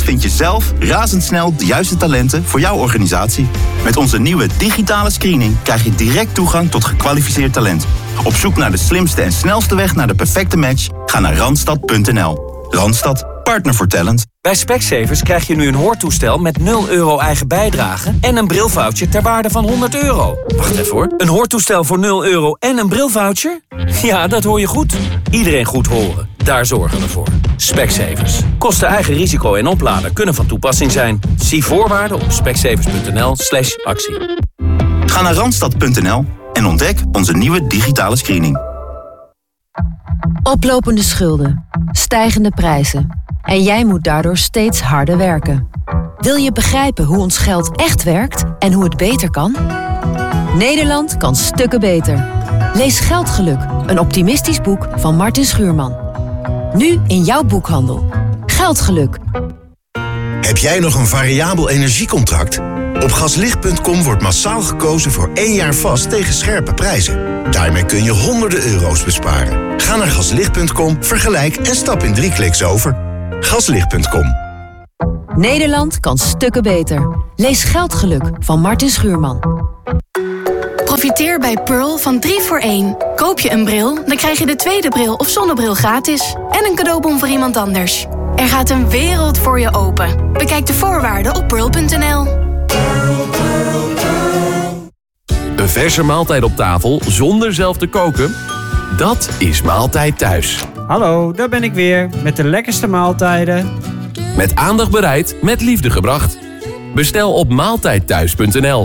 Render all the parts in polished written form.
vind je zelf razendsnel de juiste talenten voor jouw organisatie. Met onze nieuwe digitale screening krijg je direct toegang tot gekwalificeerd talent. Op zoek naar de slimste en snelste weg naar de perfecte match? Ga naar Randstad.nl. Randstad, partner voor talent. Bij Specsavers krijg je nu een hoortoestel met 0 euro eigen bijdrage en een brilvoucher ter waarde van €100. Wacht even hoor. Een hoortoestel voor 0 euro en een brilvoucher? Ja, dat hoor je goed. Iedereen goed horen. Daar zorgen we voor. Specsavers. Kosten eigen risico en oplader kunnen van toepassing zijn. Zie voorwaarden op specsavers.nl/actie. Ga naar Randstad.nl en ontdek onze nieuwe digitale screening. Oplopende schulden, stijgende prijzen en jij moet daardoor steeds harder werken. Wil je begrijpen hoe ons geld echt werkt en hoe het beter kan? Nederland kan stukken beter. Lees Geldgeluk, een optimistisch boek van Martin Schuurman. Nu in jouw boekhandel. Geldgeluk. Heb jij nog een variabel energiecontract? Op gaslicht.com wordt massaal gekozen voor 1 jaar vast tegen scherpe prijzen. Daarmee kun je honderden euro's besparen. Ga naar gaslicht.com, vergelijk en stap in 3 kliks over. Gaslicht.com. Nederland kan stukken beter. Lees Geldgeluk van Martin Schuurman. Profiteer bij Pearl van 3 voor 1. Koop je een bril, dan krijg je de tweede bril of zonnebril gratis. En een cadeaubon voor iemand anders. Er gaat een wereld voor je open. Bekijk de voorwaarden op pearl.nl. Een verse maaltijd op tafel zonder zelf te koken? Dat is Maaltijd Thuis. Hallo, daar ben ik weer met de lekkerste maaltijden. Met aandacht bereid, met liefde gebracht. Bestel op maaltijdthuis.nl.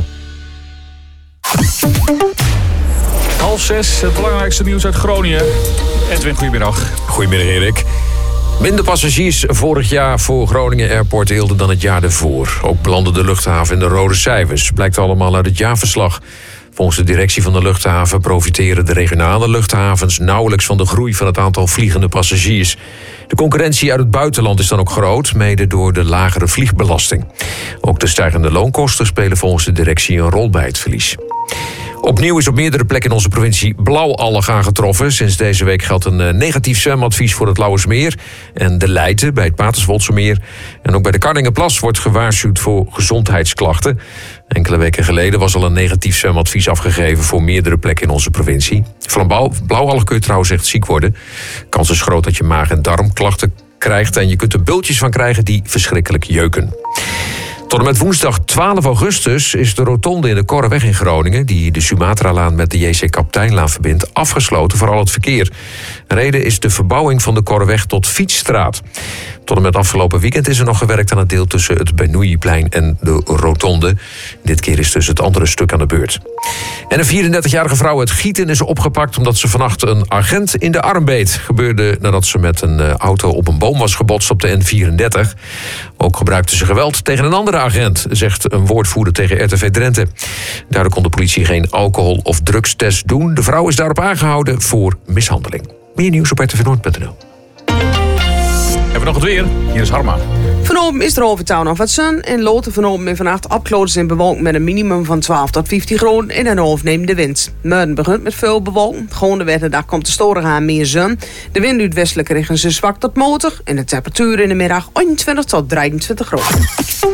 5:30, het belangrijkste nieuws uit Groningen. Edwin, goedemiddag. Goedemiddag, Erik. Minder passagiers vorig jaar voor Groningen Airport Eelde dan het jaar ervoor. Ook belandde de luchthaven in de rode cijfers. Blijkt allemaal uit het jaarverslag. Volgens de directie van de luchthaven profiteren de regionale luchthavens nauwelijks van de groei van het aantal vliegende passagiers. De concurrentie uit het buitenland is dan ook groot, mede door de lagere vliegbelasting. Ook de stijgende loonkosten spelen volgens de directie een rol bij het verlies. Opnieuw is op meerdere plekken in onze provincie blauwalg aangetroffen. Sinds deze week geldt een negatief zwemadvies voor het Lauwersmeer en de Leite bij het Paterswoldsemeer. En ook bij de Karningenplas wordt gewaarschuwd voor gezondheidsklachten. Enkele weken geleden was al een negatief zwemadvies afgegeven voor meerdere plekken in onze provincie. Van blauwalg kun je trouwens echt ziek worden. Kans is groot dat je maag- en darmklachten krijgt en je kunt er bultjes van krijgen die verschrikkelijk jeuken. Tot en met woensdag 12 augustus is de rotonde in de Korreweg in Groningen, die de Sumatralaan met de J.C. Kapteinlaan verbindt, afgesloten voor al het verkeer. Reden is de verbouwing van de Korreweg tot fietsstraat. Tot en met afgelopen weekend is er nog gewerkt aan het deel tussen het Benoeijplein en de rotonde. Dit keer is dus het andere stuk aan de beurt. En een 34-jarige vrouw uit Gieten is opgepakt omdat ze vannacht een agent in de arm beet. Gebeurde nadat ze met een auto op een boom was gebotst op de N34. Ook gebruikte ze geweld tegen een andere agent, zegt een woordvoerder tegen RTV Drenthe. Daardoor kon de politie geen alcohol- of drugstest doen. De vrouw is daarop aangehouden voor mishandeling. Meer nieuws op rtvnoord.nl. Hebben we nog het weer? Hier is Harma. Vanavond is er over town of wat zon. En Loten vanavond en vannacht opklaringen en bewolkt met een minimum van 12 tot 15 graden. En dan overneemt de wind. Morgen begint met veel bewolking. Gewoon de dag komt de storing aan meer zon. De wind uit westelijke richting is zwak tot matig. En de temperatuur in de middag 21 tot 23 graden.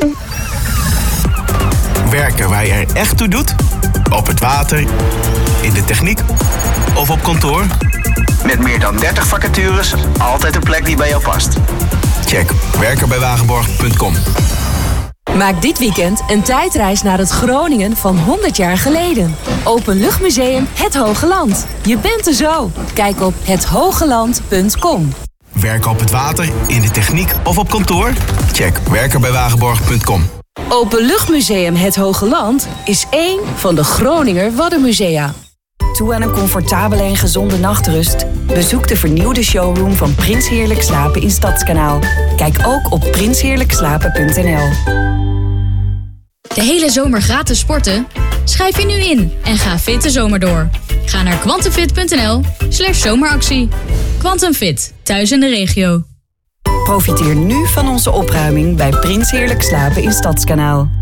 Werken waar je er echt toe doet? Op het water, in de techniek of op kantoor? Met meer dan 30 vacatures, altijd een plek die bij jou past. Check werkenbijwagenborg.com. Maak dit weekend een tijdreis naar het Groningen van 100 jaar geleden. Openluchtmuseum Het Hoge Land. Je bent er zo. Kijk op hethogeland.com. Werken op het water, in de techniek of op kantoor? Check werkenbijwagenborg.com. Openluchtmuseum Het Hoge Land is één van de Groninger Waddenmusea. Toe aan een comfortabele en gezonde nachtrust? Bezoek de vernieuwde showroom van Prins Heerlijk Slapen in Stadskanaal. Kijk ook op prinsheerlijkslapen.nl. De hele zomer gratis sporten? Schrijf je nu in en ga fit de zomer door. Ga naar quantumfit.nl/zomeractie. Quantum Fit, thuis in de regio. Profiteer nu van onze opruiming bij Prins Heerlijk Slapen in Stadskanaal.